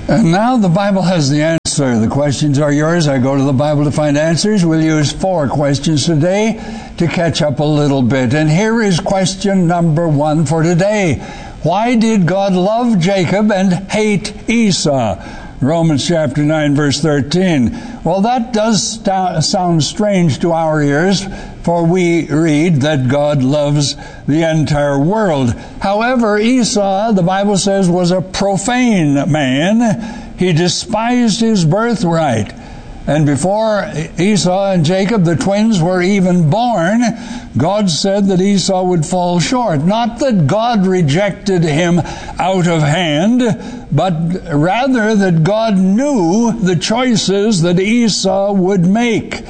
And now the Bible has the answer. The questions are yours. I go to the Bible to find answers. We'll use 4 questions today to catch up a little bit. And here is question number 1 for today. Why did God love Jacob and hate Esau? Romans chapter 9, verse 13. Well, that does sound strange to our ears, for we read that God loves the entire world. However, Esau, the Bible says, was a profane man. He despised his birthright. And before Esau and Jacob, the twins, were even born, God said that Esau would fall short. Not that God rejected him out of hand, but rather that God knew the choices that Esau would make.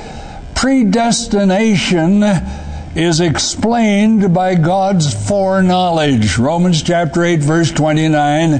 Predestination is explained by God's foreknowledge. Romans chapter 8, verse 29,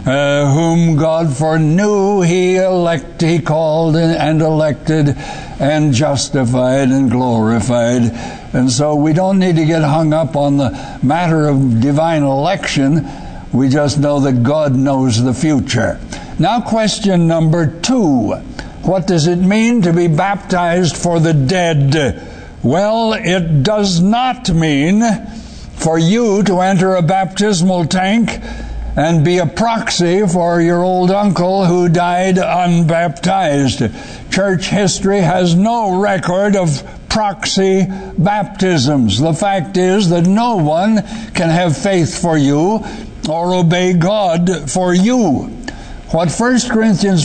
whom God foreknew, He called and elected and justified and glorified. And so we don't need to get hung up on the matter of divine election. We just know that God knows the future. Now, question number 2. What does it mean to be baptized for the dead? Well, it does not mean for you to enter a baptismal tank and be a proxy for your old uncle who died unbaptized. Church history has no record of proxy baptisms. The fact is that no one can have faith for you or obey God for you. What 1 Corinthians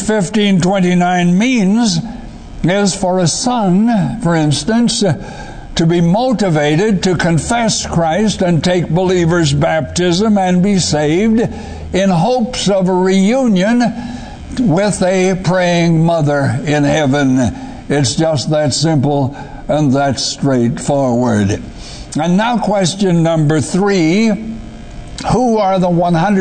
15:29 means is for a son, for instance, to be motivated to confess Christ and take believer's baptism and be saved in hopes of a reunion with a praying mother in heaven. It's just that simple and that straightforward. And now question number 3. Who are the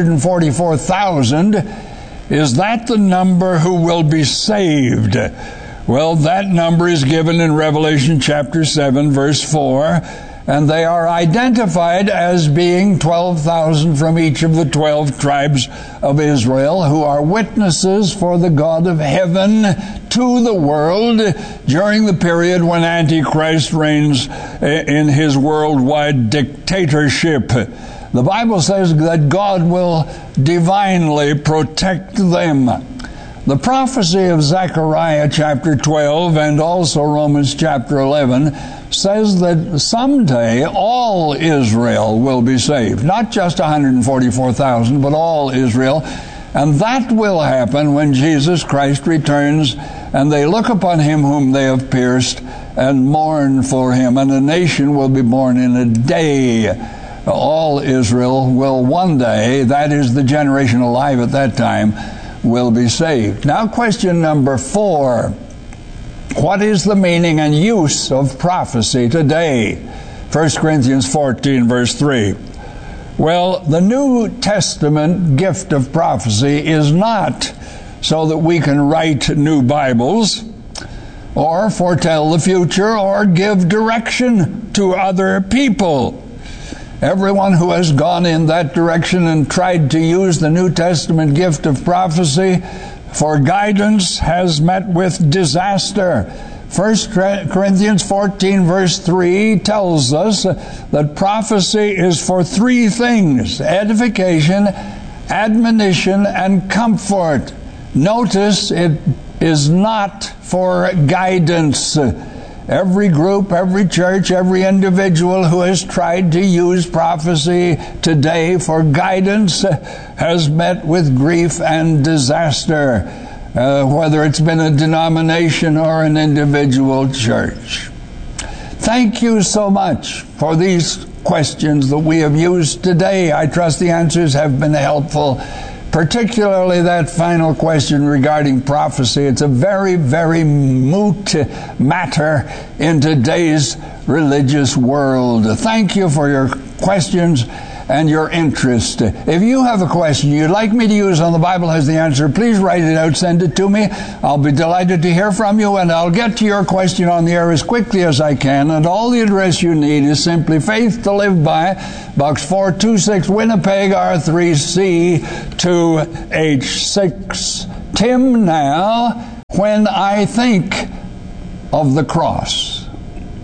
144,000? Is that the number who will be saved? Well, that number is given in Revelation chapter 7, verse 4, and they are identified as being 12,000 from each of the 12 tribes of Israel, who are witnesses for the God of heaven to the world during the period when Antichrist reigns in his worldwide dictatorship. The Bible says that God will divinely protect them. The prophecy of Zechariah chapter 12 and also Romans chapter 11 says that someday all Israel will be saved. Not just 144,000, but all Israel. And that will happen when Jesus Christ returns and they look upon him whom they have pierced and mourn for him. And a nation will be born in a day. All Israel will one day, that is the generation alive at that time, will be saved. Now, question number 4. What is the meaning and use of prophecy today? 1 Corinthians 14, verse 3. Well, the New Testament gift of prophecy is not so that we can write new Bibles or foretell the future or give direction to other people. Everyone who has gone in that direction and tried to use the New Testament gift of prophecy for guidance has met with disaster. 1 Corinthians 14 verse 3 tells us that prophecy is for 3 things: edification, admonition, and comfort. Notice it is not for guidance. Every group, every church, every individual who has tried to use prophecy today for guidance has met with grief and disaster, whether it's been a denomination or an individual church. Thank you so much for these questions that we have used today. I trust the answers have been helpful, particularly that final question regarding prophecy. It's a very, very moot matter in today's religious world. Thank you for your questions and your interest. If you have a question you'd like me to use on The Bible Has the Answer, please write it out, send it to me. I'll be delighted to hear from you, and I'll get to your question on the air as quickly as I can. And all the address you need is simply Faith to Live By, Box 426, Winnipeg, R3C 2H6. Tim now when I think of the cross.